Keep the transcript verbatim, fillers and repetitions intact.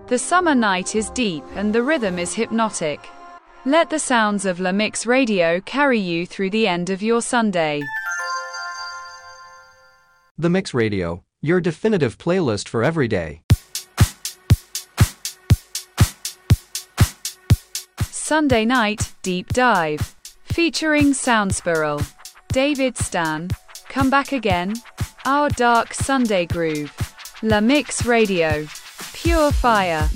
The summer night is deep and the rhythm is hypnotic. Let the sounds of La Mix Radio carry you through the end of your Sunday. The Mix Radio, your definitive playlist for every day. Sunday Night Deep Dive, featuring Soundspiral, David Stan, Come Back Again, Our Dark Sunday Groove. La Mix Radio, pure fire.